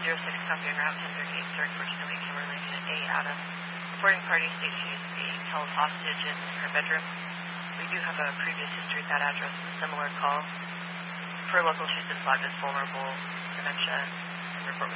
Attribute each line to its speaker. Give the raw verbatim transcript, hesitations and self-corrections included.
Speaker 1: zero six copy on Route ten thirty-eight, Sir, unfortunately, Kimberly A. Adams. Reporting party states she is being held hostage in her bedroom. We do have a previous history at that address, a similar call. For local, she's been flagged as vulnerable, dementia, and report